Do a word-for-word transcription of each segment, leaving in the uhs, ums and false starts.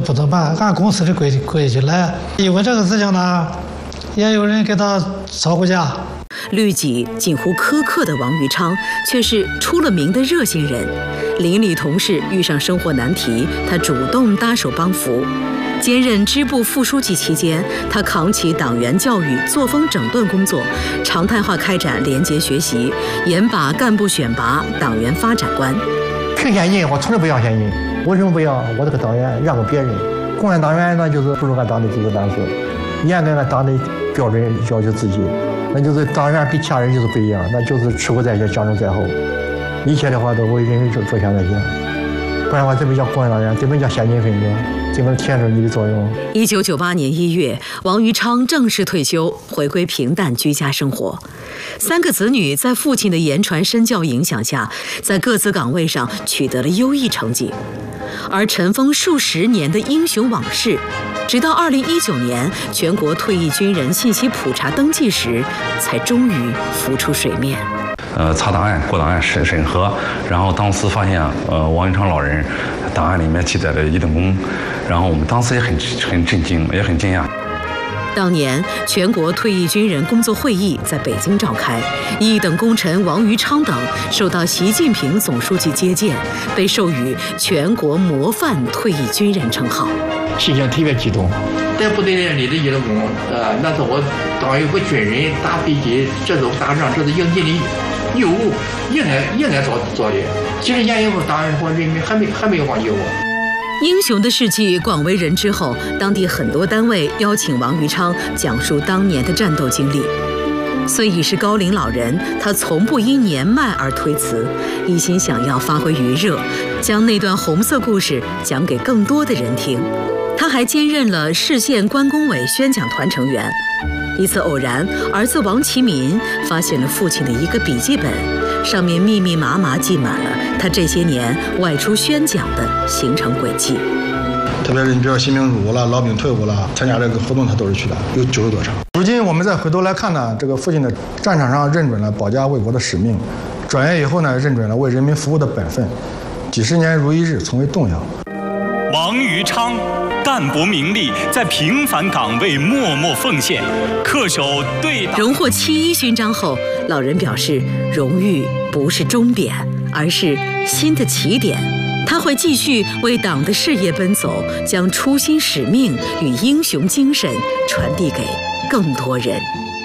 不能办，按公司的规规矩来。因为这个事情呢，也有人给他吵过架。 律己近乎苛刻的王于昌，却是出了名的热心人。邻里同事遇上生活难题，他主动搭手帮扶。兼任支部副书记期间，他扛起党员教育、作风整顿工作，常态化开展廉洁学习，严把干部选拔、党员发展关。 评现金，我从来不要现金。为什么不要？我这个党员让给别人。共产党员那就是不如俺党的职责单词，严格按党的标准要求自己，那就是党员跟其他人就是不一样，那就是吃苦在先，享受在后。一切的话都为人民着想在先，不然的话怎么叫共产党员？怎么叫先进分子？怎么体现出你的作用？ 一九九八年一月，王于昌正式退休，回归平淡居家生活。三个子女在父亲的言传身教影响下，在各自岗位上取得了优异成绩。而尘封数十年的英雄往事，直到二零一九年全国退役军人信息普查登记时，才终于浮出水面。 呃，查档案、过档案审审核，然后当时发现，呃，王于昌老人档案里面记载的一等功，然后我们当时也很很震惊，也很惊讶。 当年全国退役军人工作会议在北京召开，一等功臣王于昌等受到习近平总书记接见，被授予全国模范退役军人称号。 心情特别激动。 在部队里的一等功，呃，那是我当一个军人打飞机，这是打仗，这是应尽的义务，应该应该做做的。几十年以后，党和人民还没还没有忘记我。 英雄的事迹广为人知后，当地很多单位邀请王于昌讲述当年的战斗经历。虽已是高龄老人，他从不因年迈而推辞，一心想要发挥余热，将那段红色故事讲给更多的人听。他还兼任了市县关工委宣讲团成员。一次偶然，儿子王其民发现了父亲的一个笔记本，上面密密麻麻记满了他这些年外出宣讲的行程轨迹。 特别是你比如新兵入伍了、老兵退伍了，参加这个活动他都是去的，有九十多场。如今我们再回头来看呢，这个父亲的战场上认准了保家卫国的使命，转业以后呢，认准了为人民服务的本分，几十年如一日，从未动摇。 王于昌淡泊名利，在平凡岗位默默奉献，恪守对党。 荣获七一勋章后，老人表示，荣誉不是终点，而是新的起点。他会继续为党的事业奔走，将初心使命与英雄精神传递给更多人。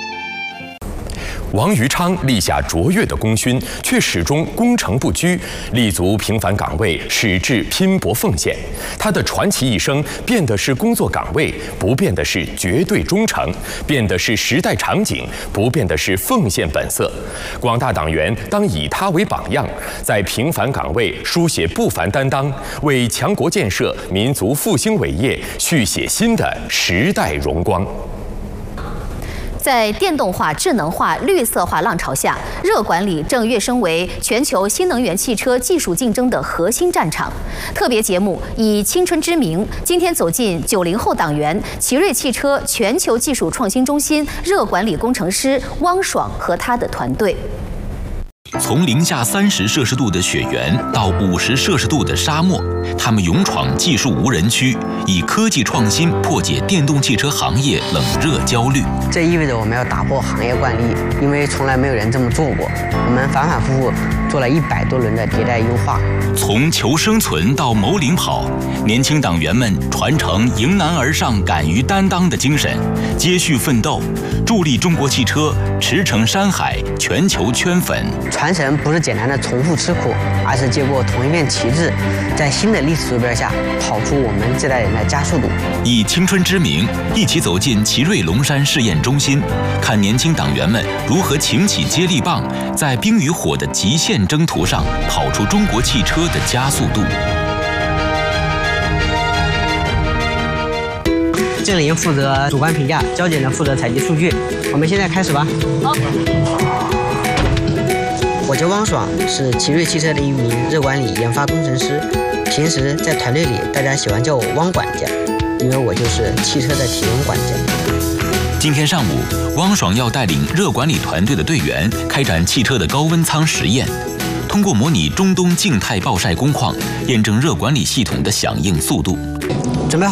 王于昌立下卓越的功勋，却始终功成不居，立足平凡岗位，矢志拼搏奉献。他的传奇一生，变的是工作岗位，不变的是绝对忠诚；变的是时代场景，不变的是奉献本色。广大党员当以他为榜样，在平凡岗位书写不凡担当，为强国建设、民族复兴伟业续写新的时代荣光。 在电动化、智能化、绿色化浪潮下，热管理正跃升为全球新能源汽车技术竞争的核心战场。特别节目以青春之名，今天走进九零后党员、奇瑞汽车全球技术创新中心热管理工程师汪爽和他的团队。 从零下三十摄氏度的雪原到五十摄氏度的沙漠，他们勇闯技术无人区，以科技创新破解电动汽车行业冷热焦虑。 这意味着我们要打破行业惯例，因为从来没有人这么做过。我们反反复复做了一百多轮的迭代优化。 从求生存到谋领跑，年轻党员们传承迎难而上、敢于担当的精神，接续奋斗，助力中国汽车驰骋山海、全球圈粉。 传承不是简单的重复吃苦，而是接过同一面旗帜，在新的历史坐标下跑出我们这代人的加速度。 以青春之名，一起走进奇瑞龙山试验中心，看年轻党员们如何擎起接力棒，在冰与火的极限征途上跑出中国汽车的加速度。 郑林负责主观评价，焦姐呢负责采集数据。我们现在开始吧。好。我叫汪爽，是奇瑞汽车的一名热管理研发工程师。平时在团队里，大家喜欢叫我汪管家，因为我就是汽车的体温管家。 今天上午，汪爽要带领热管理团队的队员开展汽车的高温舱实验，通过模拟中东静态暴晒工况，验证热管理系统的响应速度。